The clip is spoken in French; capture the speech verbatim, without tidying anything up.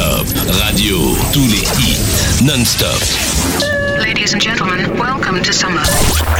Non-stop radio. Tous les hits. Non-stop. Ladies and gentlemen, welcome to summer.